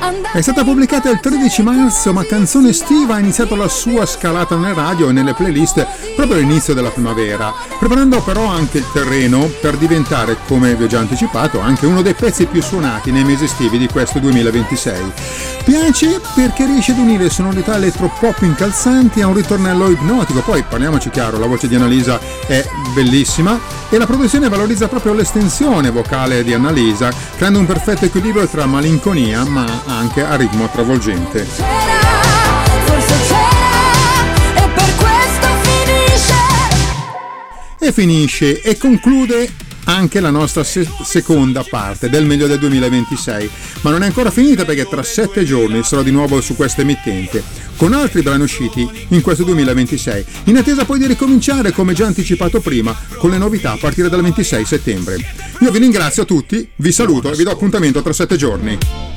È stata pubblicata il 13 marzo, ma Canzone Estiva ha iniziato la sua scalata nelle radio e nelle playlist proprio all'inizio della primavera, preparando però anche il terreno per diventare, come vi ho già anticipato, anche uno dei pezzi più suonati nei mesi estivi di questo 2026. Piace perché riesce ad unire sonorità elettropop incalzanti a un ritornello ipnotico, poi parliamoci chiaro, la voce di Annalisa è bellissima e la produzione valorizza proprio l'estensione vocale di Annalisa, creando un perfetto equilibrio tra malinconia ma anche a ritmo travolgente. E finisce e conclude anche la nostra seconda parte del meglio del 2026, ma non è ancora finita perché tra 7 giorni sarò di nuovo su questa emittente con altri brani usciti in questo 2026, in attesa poi di ricominciare, come già anticipato prima, con le novità a partire dal 26 settembre. Io vi ringrazio a tutti, vi saluto e vi do appuntamento tra 7 giorni.